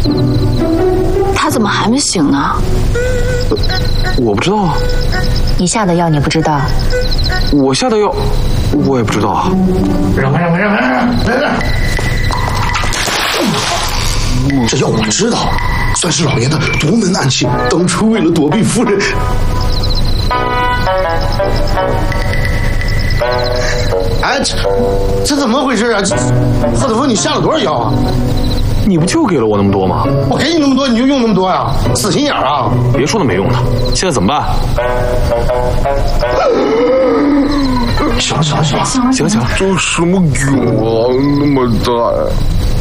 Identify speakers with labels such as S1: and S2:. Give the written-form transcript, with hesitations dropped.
S1: 他怎么还没醒呢？
S2: 我不知道啊。
S3: 你下的药你不知道？
S2: 我下的药，我也不知道啊。
S4: 让开！
S5: 这药我知道，算是老爷的独门暗器，当初为了躲避夫人。哎，这怎么回事啊？贺德峰，你下了多少药啊？
S2: 你不就给了我那么多吗？
S5: 我给你那么多，你就用那么多呀？死心眼儿啊！
S2: 别说那没用的，现在怎么办？
S5: 行了，
S2: 行了，
S6: 这什么用啊？那么大。